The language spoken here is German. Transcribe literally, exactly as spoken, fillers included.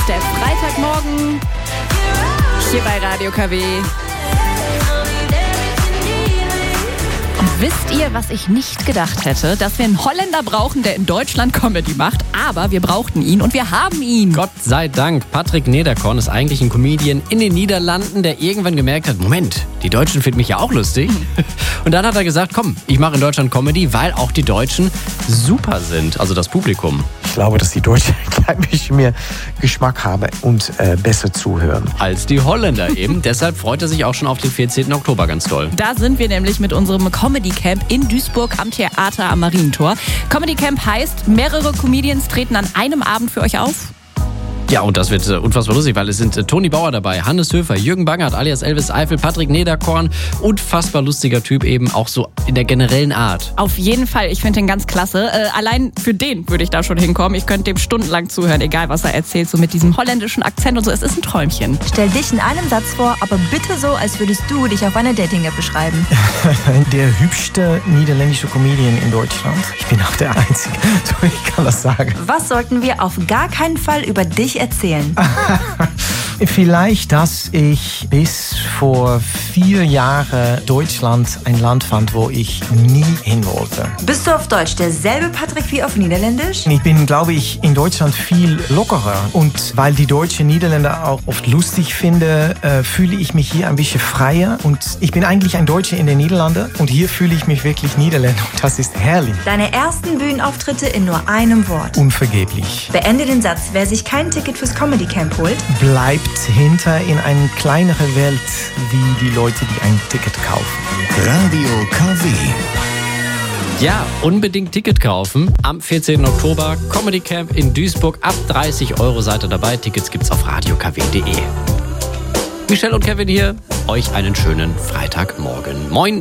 der Freitagmorgen hier bei Radio K W. Und wisst ihr, was ich nicht gedacht hätte? Dass wir einen Holländer brauchen, der in Deutschland Comedy macht. Aber wir brauchten ihn und wir haben ihn. Gott sei Dank. Patrick Nederkorn ist eigentlich ein Comedian in den Niederlanden, der irgendwann gemerkt hat, Moment, die Deutschen finden mich ja auch lustig. Und dann hat er gesagt, komm, ich mache in Deutschland Comedy, weil auch die Deutschen super sind, also das Publikum. Ich glaube, dass die Deutschen ein klein bisschen mehr Geschmack haben und äh, besser zuhören. Als die Holländer eben. Deshalb freut er sich auch schon auf den vierzehnten Oktober ganz doll. Da sind wir nämlich mit unserem Comedy Camp in Duisburg am Theater am Marientor. Comedy Camp heißt, mehrere Comedians treten an einem Abend für euch auf. Ja, und das wird äh, unfassbar lustig, weil es sind äh, Toni Bauer dabei, Hannes Höfer, Jürgen Bangert alias Elvis Eifel, Patrick Nederkorn. Unfassbar lustiger Typ eben, auch so in der generellen Art. Auf jeden Fall, ich finde den ganz klasse. Äh, allein für den würde ich da schon hinkommen. Ich könnte dem stundenlang zuhören, egal was er erzählt, so mit diesem holländischen Akzent und so. Es ist ein Träumchen. Stell dich in einem Satz vor, aber bitte so, als würdest du dich auf einer Dating-App beschreiben. Der hübschste niederländische Comedian in Deutschland. Ich bin auch der Einzige, so ich kann das sagen. Was sollten wir auf gar keinen Fall über dich erzählen? Vielleicht, dass ich bis vor vier Jahren Deutschland ein Land fand, wo ich nie hin wollte. Bist du auf Deutsch derselbe Patrick wie auf Niederländisch? Ich bin, glaube ich, in Deutschland viel lockerer. Und weil die deutschen Niederländer auch oft lustig finde, äh, fühle ich mich hier ein bisschen freier. Und ich bin eigentlich ein Deutscher in den Niederlanden. Und hier fühle ich mich wirklich Niederländer. Und das ist herrlich. Deine ersten Bühnenauftritte in nur einem Wort. Unvergeblich. Beende den Satz. Wer sich kein Ticket fürs Comedy Camp holt, bleibt hinter in eine kleinere Welt wie die Leute, die ein Ticket kaufen. Radio K W. Ja, unbedingt Ticket kaufen. Am vierzehnten Oktober Comedy Camp in Duisburg. Ab dreißig Euro seid ihr dabei. Tickets gibt's auf radio k w punkt d e. Michelle und Kevin hier. Euch einen schönen Freitagmorgen. Moin.